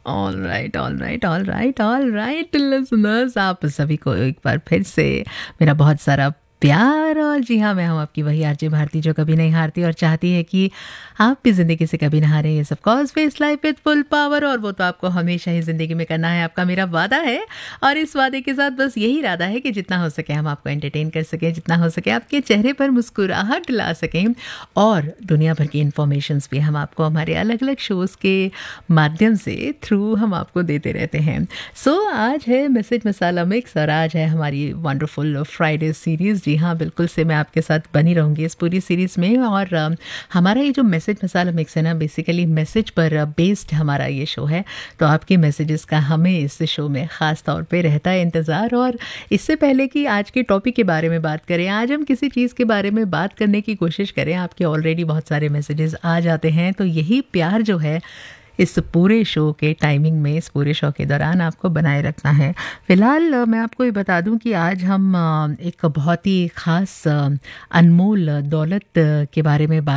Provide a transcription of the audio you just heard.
All right, all right, all right, all right listeners, आप सभी को एक बार फिर से मेरा बहुत सारा प्यार। और जी हाँ, मैं हूँ आपकी वही आरजे भारती जो कभी नहीं हारती और चाहती है कि आप भी ज़िंदगी से कभी ना हारें। ये सब cause face life with full power, और वो तो आपको हमेशा ही ज़िंदगी में करना है, आपका मेरा वादा है। और इस वादे के साथ बस यही इरादा है कि जितना हो सके हम आपको एंटरटेन कर सकें, जितना हो सके आपके चेहरे पर मुस्कुराहट ला सकें, और दुनिया भर की इन्फॉर्मेशंस भी हम आपको हमारे अलग अलग शोज़ के माध्यम से थ्रू हम आपको देते रहते हैं। सो आज है मैसेज मसाला मिक्स, और आज है हमारी वंडरफुल फ्राइडे सीरीज़। जी हाँ, बिल्कुल से मैं आपके साथ बनी रहूँगी इस पूरी सीरीज़ में। और हमारा ये जो मैसेज मसाला मिक्स है ना, बेसिकली मैसेज पर बेस्ड हमारा ये शो है। तो आपके मैसेजेस का हमें इस शो में ख़ास तौर पे रहता है इंतज़ार। और इससे पहले कि आज के टॉपिक के बारे में बात करें, आज हम किसी चीज़ के बारे में बात करने की कोशिश करें, आपके ऑलरेडी बहुत सारे मैसेजेस आ जाते हैं। तो यही प्यार जो है इस पूरे शो के टाइमिंग में, इस पूरे शो के दौरान आपको बनाए रखना है। फ़िलहाल मैं आपको ये बता दूं कि आज हम एक बहुत ही ख़ास अनमोल दौलत के बारे में बात